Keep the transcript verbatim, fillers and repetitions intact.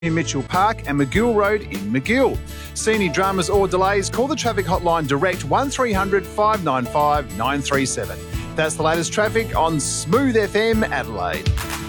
Mitchell Park and McGill Road in McGill. See any dramas or delays, call the traffic hotline direct one three hundred five nine five nine three seven. That's the latest traffic on Smooth F M Adelaide.